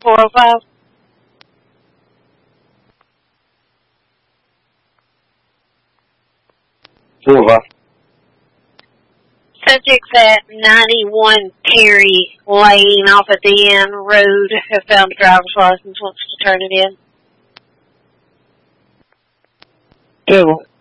405. Subjects at 91 Terry Lane off at the end road have found a driver's license, wants to turn it in. Table.